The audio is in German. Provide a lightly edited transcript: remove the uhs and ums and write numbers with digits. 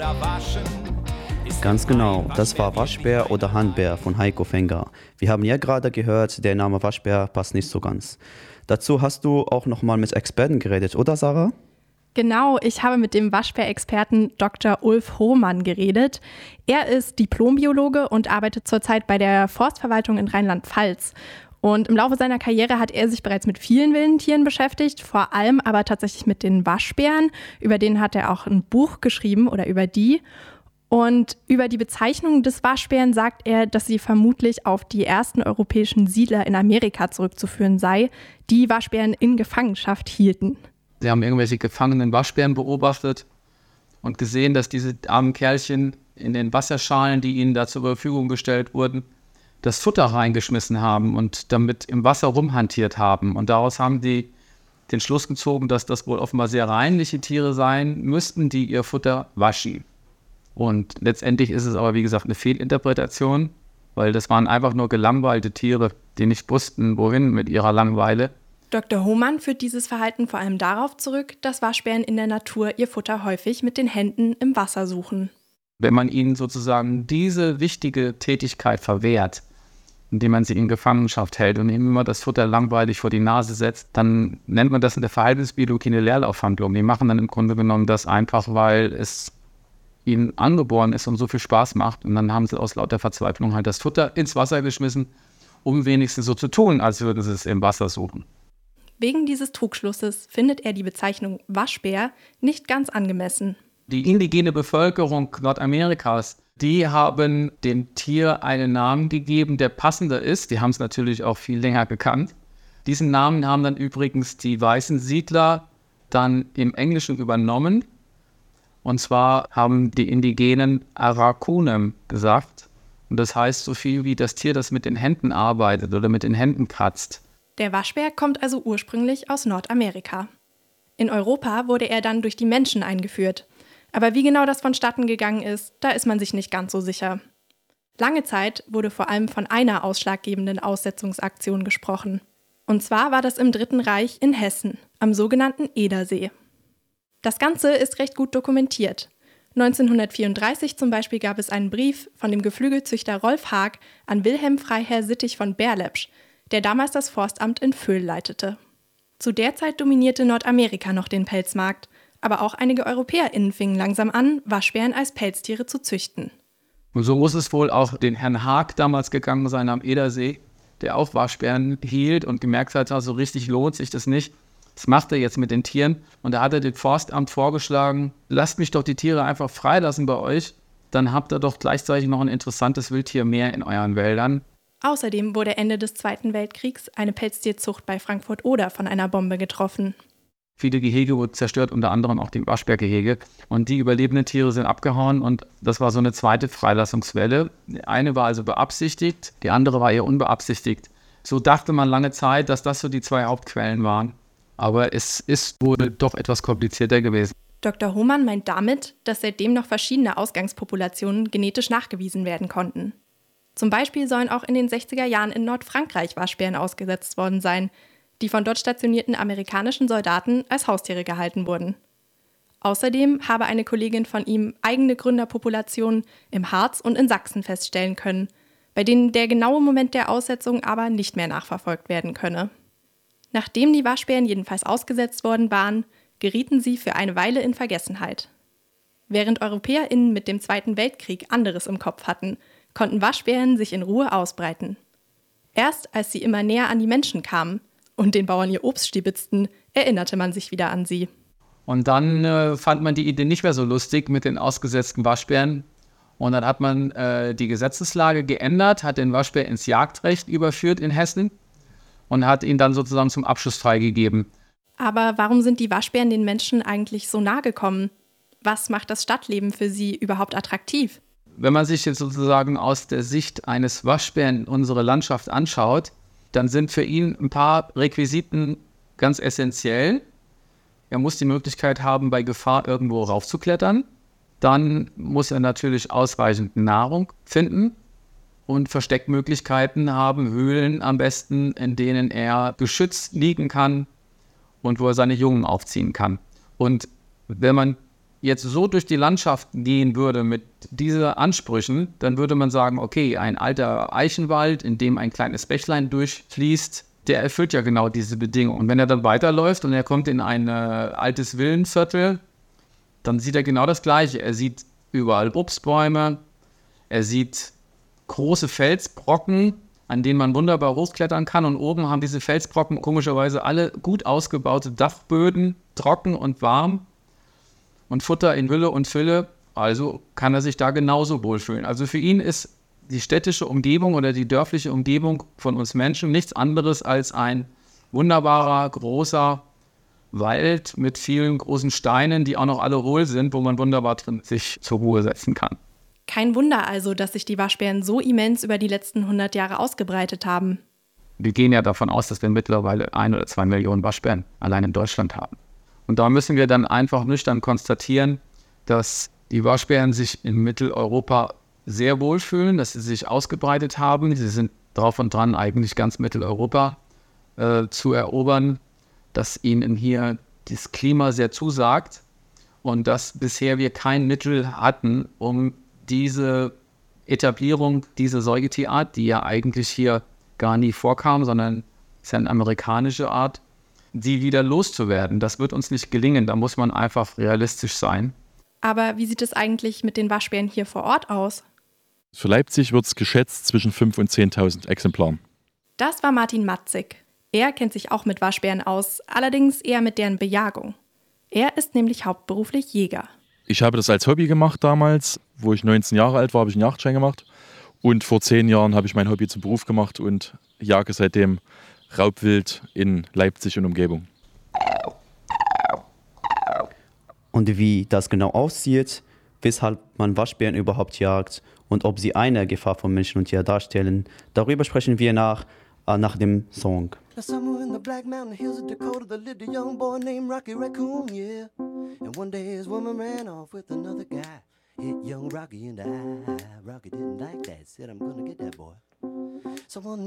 oder waschen. Ganz genau, das war Waschbär oder Handbär von Heiko Fenger. Wir haben ja gerade gehört, der Name Waschbär passt nicht so ganz. Dazu hast du auch nochmal mit Experten geredet, oder Sarah? Genau, ich habe mit dem Waschbär-Experten Dr. Ulf Hohmann geredet. Er ist Diplombiologe und arbeitet zurzeit bei der Forstverwaltung in Rheinland-Pfalz. Und im Laufe seiner Karriere hat er sich bereits mit vielen wilden Tieren beschäftigt, vor allem aber tatsächlich mit den Waschbären. Über den hat er auch ein Buch geschrieben oder über die. Und über die Bezeichnung des Waschbären sagt er, dass sie vermutlich auf die ersten europäischen Siedler in Amerika zurückzuführen sei, die Waschbären in Gefangenschaft hielten. Sie haben irgendwelche gefangenen Waschbären beobachtet und gesehen, dass diese armen Kerlchen in den Wasserschalen, die ihnen da zur Verfügung gestellt wurden, das Futter reingeschmissen haben und damit im Wasser rumhantiert haben. Und daraus haben die den Schluss gezogen, dass das wohl offenbar sehr reinliche Tiere sein müssten, die ihr Futter waschen. Und letztendlich ist es aber, wie gesagt, eine Fehlinterpretation, weil das waren einfach nur gelangweilte Tiere, die nicht wussten, wohin mit ihrer Langeweile. Dr. Hohmann führt dieses Verhalten vor allem darauf zurück, dass Waschbären in der Natur ihr Futter häufig mit den Händen im Wasser suchen. Wenn man ihnen sozusagen diese wichtige Tätigkeit verwehrt, indem man sie in Gefangenschaft hält und ihnen immer das Futter langweilig vor die Nase setzt, dann nennt man das in der Verhaltensbiologie eine Leerlaufhandlung. Die machen dann im Grunde genommen das einfach, weil es ihnen angeboren ist und so viel Spaß macht. Und dann haben sie aus lauter Verzweiflung halt das Futter ins Wasser geschmissen, um wenigstens so zu tun, als würden sie es im Wasser suchen. Wegen dieses Trugschlusses findet er die Bezeichnung Waschbär nicht ganz angemessen. Die indigene Bevölkerung Nordamerikas, die haben dem Tier einen Namen gegeben, der passender ist. Die haben es natürlich auch viel länger gekannt. Diesen Namen haben dann übrigens die weißen Siedler dann im Englischen übernommen. Und zwar haben die Indigenen Arakunem gesagt. Und das heißt so viel wie das Tier, das mit den Händen arbeitet oder mit den Händen kratzt. Der Waschbär kommt also ursprünglich aus Nordamerika. In Europa wurde er dann durch die Menschen eingeführt. Aber wie genau das vonstatten gegangen ist, da ist man sich nicht ganz so sicher. Lange Zeit wurde vor allem von einer ausschlaggebenden Aussetzungsaktion gesprochen. Und zwar war das im Dritten Reich in Hessen, am sogenannten Edersee. Das Ganze ist recht gut dokumentiert. 1934 zum Beispiel gab es einen Brief von dem Geflügelzüchter Rolf Haag an Wilhelm Freiherr Sittig von Berlepsch, der damals das Forstamt in Vöhl leitete. Zu der Zeit dominierte Nordamerika noch den Pelzmarkt, aber auch einige EuropäerInnen fingen langsam an, Waschbären als Pelztiere zu züchten. Und so muss es wohl auch den Herrn Haag damals gegangen sein am Edersee, der auch Waschbären hielt und gemerkt hat, so richtig lohnt sich das nicht. Das macht er jetzt mit den Tieren. Und da hat er dem Forstamt vorgeschlagen, lasst mich doch die Tiere einfach freilassen bei euch. Dann habt ihr doch gleichzeitig noch ein interessantes Wildtier mehr in euren Wäldern. Außerdem wurde Ende des Zweiten Weltkriegs eine Pelztierzucht bei Frankfurt-Oder von einer Bombe getroffen. Viele Gehege wurden zerstört, unter anderem auch die Waschbärgehege. Und die überlebenden Tiere sind abgehauen und das war so eine zweite Freilassungswelle. Die eine war also beabsichtigt, die andere war eher unbeabsichtigt. So dachte man lange Zeit, dass das so die zwei Hauptquellen waren. Aber es ist wohl doch etwas komplizierter gewesen. Dr. Hohmann meint damit, dass seitdem noch verschiedene Ausgangspopulationen genetisch nachgewiesen werden konnten. Zum Beispiel sollen auch in den 60er Jahren in Nordfrankreich Waschbären ausgesetzt worden sein, die von dort stationierten amerikanischen Soldaten als Haustiere gehalten wurden. Außerdem habe eine Kollegin von ihm eigene Gründerpopulationen im Harz und in Sachsen feststellen können, bei denen der genaue Moment der Aussetzung aber nicht mehr nachverfolgt werden könne. Nachdem die Waschbären jedenfalls ausgesetzt worden waren, gerieten sie für eine Weile in Vergessenheit. Während EuropäerInnen mit dem Zweiten Weltkrieg anderes im Kopf hatten, konnten Waschbären sich in Ruhe ausbreiten. Erst als sie immer näher an die Menschen kamen und den Bauern ihr Obst stibitzten, erinnerte man sich wieder an sie. Und dann fand man die Idee nicht mehr so lustig mit den ausgesetzten Waschbären. Und dann hat man die Gesetzeslage geändert, hat den Waschbär ins Jagdrecht überführt in Hessen und hat ihn dann sozusagen zum Abschuss freigegeben. Aber warum sind die Waschbären den Menschen eigentlich so nahe gekommen? Was macht das Stadtleben für sie überhaupt attraktiv? Wenn man sich jetzt sozusagen aus der Sicht eines Waschbären unsere Landschaft anschaut, dann sind für ihn ein paar Requisiten ganz essentiell. Er muss die Möglichkeit haben, bei Gefahr irgendwo raufzuklettern. Dann muss er natürlich ausreichend Nahrung finden und Versteckmöglichkeiten haben, Höhlen am besten, in denen er geschützt liegen kann und wo er seine Jungen aufziehen kann. Und wenn man jetzt so durch die Landschaft gehen würde mit diesen Ansprüchen, dann würde man sagen, okay, ein alter Eichenwald, in dem ein kleines Bächlein durchfließt, der erfüllt ja genau diese Bedingungen. Und wenn er dann weiterläuft und er kommt in ein altes Villenviertel, dann sieht er genau das Gleiche. Er sieht überall Obstbäume, er sieht große Felsbrocken, an denen man wunderbar hochklettern kann. Und oben haben diese Felsbrocken komischerweise alle gut ausgebaute Dachböden, trocken und warm und Futter in Hülle und Fülle. Also kann er sich da genauso wohlfühlen. Also für ihn ist die städtische Umgebung oder die dörfliche Umgebung von uns Menschen nichts anderes als ein wunderbarer, großer Wald mit vielen großen Steinen, die auch noch alle hohl sind, wo man wunderbar drin sich zur Ruhe setzen kann. Kein Wunder also, dass sich die Waschbären so immens über die letzten 100 Jahre ausgebreitet haben. Wir gehen ja davon aus, dass wir mittlerweile 1 oder 2 Millionen Waschbären allein in Deutschland haben. Und da müssen wir dann einfach nüchtern konstatieren, dass die Waschbären sich in Mitteleuropa sehr wohlfühlen, dass sie sich ausgebreitet haben. Sie sind drauf und dran, eigentlich ganz Mitteleuropa zu erobern, dass ihnen hier das Klima sehr zusagt und dass bisher wir kein Mittel hatten, um diese Etablierung, diese Säugetierart, die ja eigentlich hier gar nie vorkam, sondern ist ja eine amerikanische Art, die wieder loszuwerden. Das wird uns nicht gelingen, da muss man einfach realistisch sein. Aber wie sieht es eigentlich mit den Waschbären hier vor Ort aus? Für Leipzig wird es geschätzt zwischen 5.000 und 10.000 Exemplaren. Das war Martin Matzig. Er kennt sich auch mit Waschbären aus, allerdings eher mit deren Bejagung. Er ist nämlich hauptberuflich Jäger. Ich habe das als Hobby gemacht damals. Wo ich 19 Jahre alt war, habe ich einen Jagdschein gemacht. Und vor 10 Jahren habe ich mein Hobby zum Beruf gemacht und jage seitdem Raubwild in Leipzig und Umgebung. Und wie das genau aussieht, weshalb man Waschbären überhaupt jagt und ob sie eine Gefahr von Menschen und Tier darstellen, darüber sprechen wir nach dem Song. Somewhere in the Black Mountain Hills of Dakota, there lived a young boy named Rocky Raccoon, yeah. And one day his woman ran off with another guy. Hit young Rocky in the eye. Rocky didn't like that, said, I'm gonna get that boy. So one